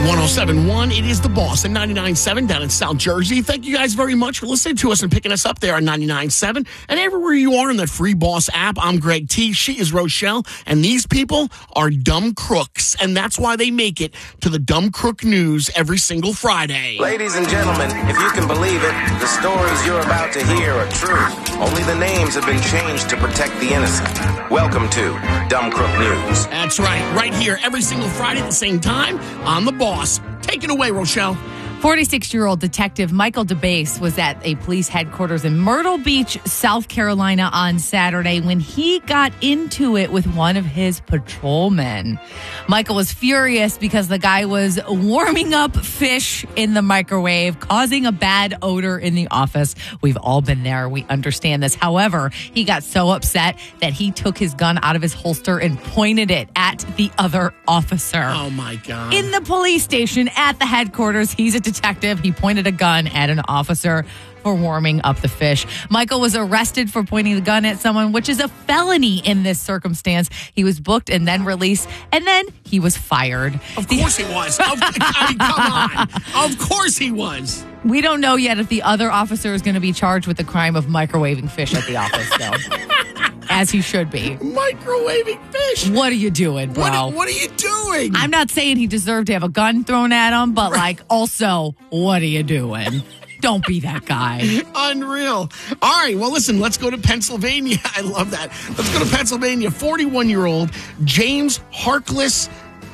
1071, it is The Boss at 99.7 down in South Jersey. Thank you guys very much for listening to us and picking us up there on 99.7. And everywhere you are in that free Boss app, I'm Greg T. She is Rochelle. And these people are dumb crooks. And that's why they make it to the Dumb Crook News every single Friday. Ladies and gentlemen, if you can believe it, the stories you're about to hear are true. Only the names have been changed to protect the innocent. Welcome to Dumb Crook News. That's right here every single Friday at the same time on The Boss. Take it away, Rochelle. 46-year-old detective Michael DeBase was at a police headquarters in Myrtle Beach, South Carolina on Saturday when he got into it with one of his patrolmen. Michael was furious because the guy was warming up fish in the microwave, causing a bad odor in the office. We've all been there. We understand this. However, he got so upset that he took his gun out of his holster and pointed it at the other officer. Oh, my God. In the police station at the headquarters, he's a detective. He pointed a gun at an officer for warming up the fish. Michael was arrested for pointing the gun at someone, which is a felony in this circumstance. He was booked and then released, and then he was fired. Of course he was. I mean, come on. Of course he was. We don't know yet if the other officer is going to be charged with the crime of microwaving fish at the office, though. As he should be. Microwaving fish. What are you doing, bro? What are you doing? I'm not saying he deserved to have a gun thrown at him, but also, what are you doing? Don't be that guy. Unreal. All right, well, listen, let's go to Pennsylvania. I love that. Let's go to Pennsylvania. 41-year-old James Harkless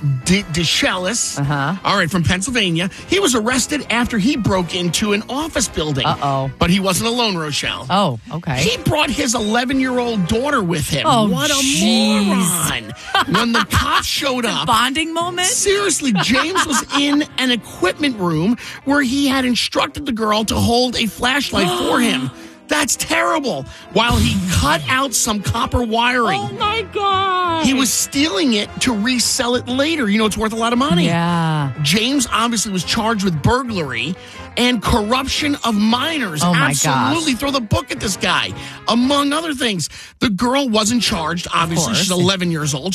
DeShellis. All right, from Pennsylvania. He was arrested after he broke into an office building. But he wasn't alone, Rochelle. Oh, okay. He brought his 11-year-old daughter with him. Oh, what a moron. When the cops showed up. Bonding moment? Seriously, James was in an equipment room where he had instructed the girl to hold a flashlight for him. That's terrible. While he cut out some copper wiring. Oh, my God. He was stealing it to resell it later. You know, it's worth a lot of money. Yeah. James obviously was charged with burglary and corruption of minors. Oh, my Absolutely gosh. throw the book at this guy. Among other things, the girl wasn't charged. Obviously, she's 11 years old.